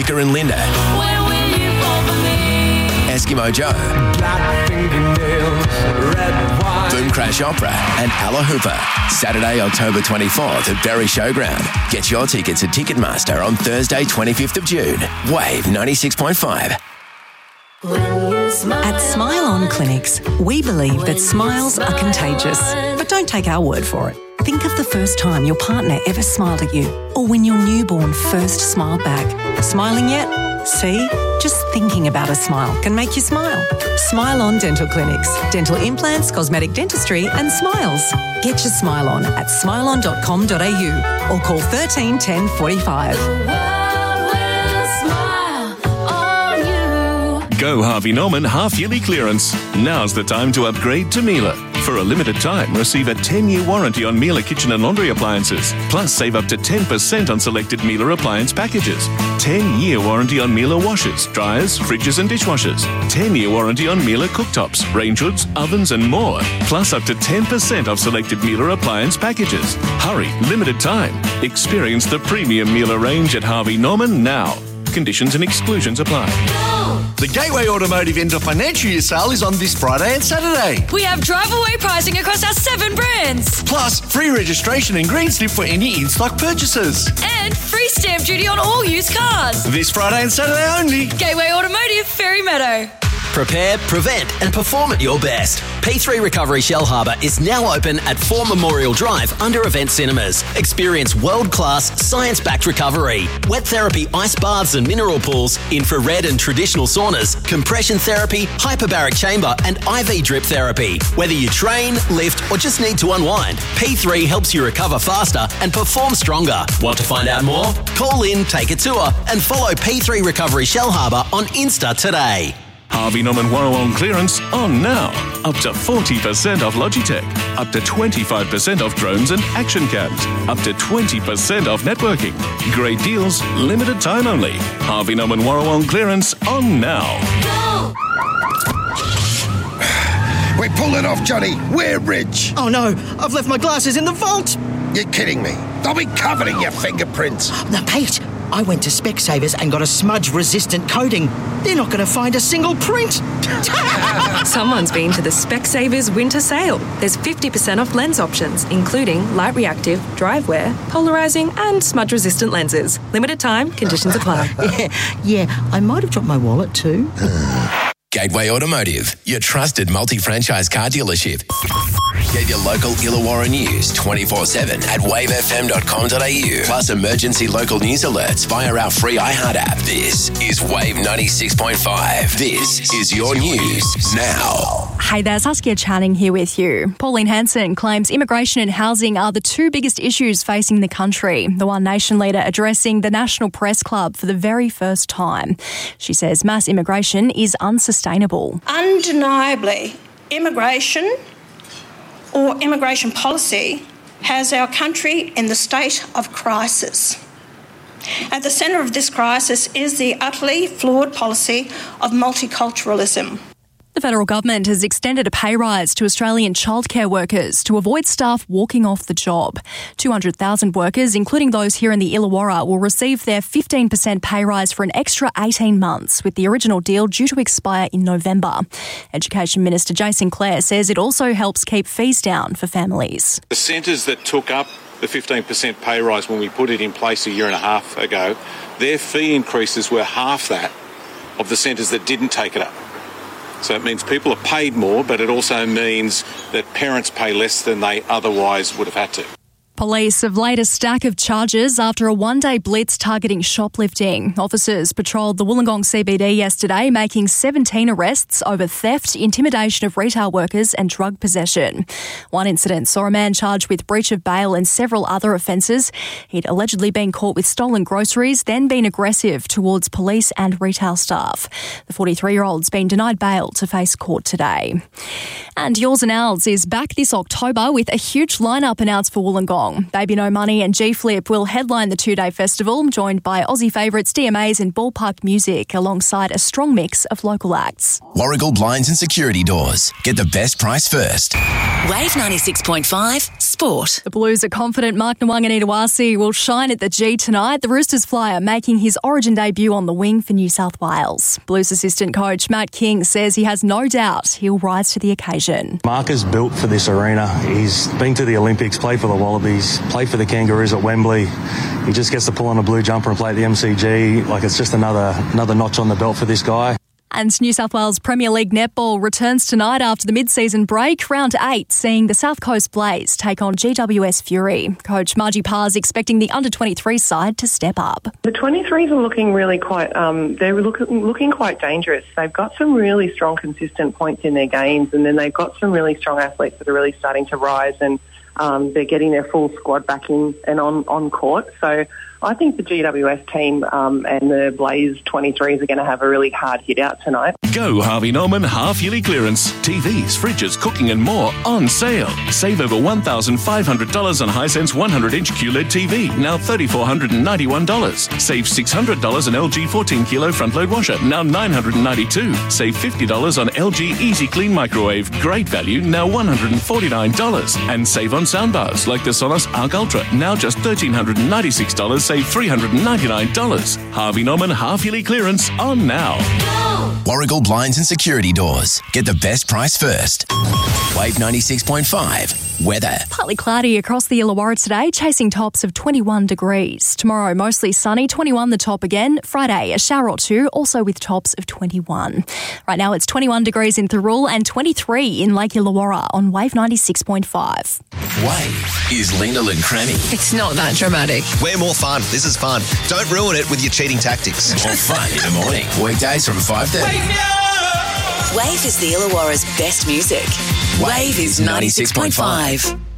Luca and Linda. When will you fall for me? Eskimo Joe. Black fingernails, red wine. Boom Crash Opera and Alla Hooper. Saturday, October 24th at Berry Showground. Get your tickets at Ticketmaster on Thursday, 25th of June. Wave 96.5. At Smile On Clinics, we believe that smiles are contagious. But don't take our word for it. Think of the first time your partner ever smiled at you, or when your newborn first smiled back. Smiling yet? See? Just thinking about a smile can make you smile. Smile On Dental Clinics. Dental implants, cosmetic dentistry and smiles. Get your smile on at smileon.com.au or call 13 10 45. Go Harvey Norman half-yearly clearance. Now's the time to upgrade to Miele. For a limited time, receive a 10-year warranty on Miele kitchen and laundry appliances. Plus, save up to 10% on selected Miele appliance packages. 10-year warranty on Miele washers, dryers, fridges and dishwashers. 10-year warranty on Miele cooktops, range hoods, ovens and more. Plus, up to 10% off selected Miele appliance packages. Hurry, limited time. Experience the premium Miele range at Harvey Norman now. Conditions and exclusions apply. The Gateway Automotive End of Financial Year sale is on this Friday and Saturday. We have drive-away pricing across our 7 brands. Plus, free registration and green slip for any in-stock purchases. And free stamp duty on all used cars. This Friday and Saturday only. Gateway Automotive, Ferry Meadow. Prepare, prevent and perform at your best. P3 Recovery Shellharbour is now open at 4 Memorial Drive under Event Cinemas. Experience world-class, science-backed recovery. Wet therapy, ice baths and mineral pools, infrared and traditional saunas, compression therapy, hyperbaric chamber and IV drip therapy. Whether you train, lift or just need to unwind, P3 helps you recover faster and perform stronger. Want to find out more? Call in, take a tour and follow P3 Recovery Shellharbour on Insta today. Harvey Norman Warrawong clearance on now. Up to 40% off Logitech. Up to 25% off drones and action cams. Up to 20% off networking. Great deals, limited time only. Harvey Norman Warrawong clearance on now. We're pulling off, Johnny. We're rich. Oh no, I've left my glasses in the vault. You're kidding me. They'll be covered in your fingerprints. Now, Pete, I went to Specsavers and got a smudge-resistant coating. They're not going to find a single print. Someone's been to the Specsavers winter sale. There's 50% off lens options, including light reactive, drive wear, polarising and smudge-resistant lenses. Limited time, conditions apply. Yeah, I might have dropped my wallet too. Gateway Automotive, your trusted multi-franchise car dealership. Get your local Illawarra news 24/7 at wavefm.com.au. Plus emergency local news alerts via our free iHeart app. This is Wave 96.5. This is your news now. Hey there, Saskia Channing here with you. Pauline Hanson claims immigration and housing are the two biggest issues facing the country. The One Nation leader addressing the National Press Club for the very first time. She says mass immigration is unsustainable. Undeniably, immigration or immigration policy has our country in the state of crisis. At the centre of this crisis is the utterly flawed policy of multiculturalism. The federal government has extended a pay rise to Australian childcare workers to avoid staff walking off the job. 200,000 workers, including those here in the Illawarra, will receive their 15% pay rise for an extra 18 months, with the original deal due to expire in November. Education Minister Jason Clare says it also helps keep fees down for families. The centres that took up the 15% pay rise when we put it in place a year and a half ago, their fee increases were half that of the centres that didn't take it up. So it means people are paid more, but it also means that parents pay less than they otherwise would have had to. Police have laid a stack of charges after a one-day blitz targeting shoplifting. Officers patrolled the Wollongong CBD yesterday, making 17 arrests over theft, intimidation of retail workers and drug possession. One incident saw a man charged with breach of bail and several other offences. He'd allegedly been caught with stolen groceries, then been aggressive towards police and retail staff. The 43-year-old's been denied bail to face court today. And Yours and Ours is back this October with a huge lineup announced for Wollongong. Wollongong. Baby No Money and G-Flip will headline the two-day festival, joined by Aussie favourites DMAs and Ballpark Music, alongside a strong mix of local acts. Warragul Blinds and Security Doors. Get the best price first. Wave 96.5 Sport. The Blues are confident Mark Nawaqanitawase will shine at the G tonight. The Roosters flyer making his Origin debut on the wing for New South Wales. Blues assistant coach Matt King says he has no doubt he'll rise to the occasion. Mark is built for this arena. He's been to the Olympics, played for the Wallabies, played for the Kangaroos at Wembley. He just gets to pull on a blue jumper and play at the MCG. Like, it's just another notch on the belt for this guy. And New South Wales Premier League netball returns tonight after the mid-season break. Round 8, seeing the South Coast Blaze take on GWS Fury. Coach Margie Parr's expecting the under-23 side to step up. The 23s are looking really quite, they're looking quite dangerous. They've got some really strong, consistent points in their games, and then they've got some really strong athletes that are really starting to rise, and they're getting their full squad back in and on court. So I think the GWS team and the Blaze 23s are going to have a really hard hit out tonight. Go Harvey Norman half-yearly clearance. TVs, fridges, cooking and more on sale. Save over $1,500 on Hisense 100-inch QLED TV, now $3,491. Save $600 on LG 14-kilo front-load washer, now $992. Save $50 on LG Easy Clean microwave, great value, now $149. And save on soundbars like the Sonos Arc Ultra, now just $1,396. Save $399. Harvey Norman half-yearly clearance on now. Warragul Blinds and Security Doors. Get the best price first. Wave 96.5. Weather. Partly cloudy across the Illawarra today, chasing tops of 21 degrees. Tomorrow, mostly sunny, 21 the top again. Friday, a shower or two, also with tops of 21. Right now, it's 21 degrees in Thirroul and 23 in Lake Illawarra on Wave 96.5. Wave is Lena Luncremi. It's not that dramatic. We're more fun. This is fun. Don't ruin it with your cheating tactics. More fun in the morning. Weekdays from 5:30. Wave is the Illawarra's best music. Wave is 96.5.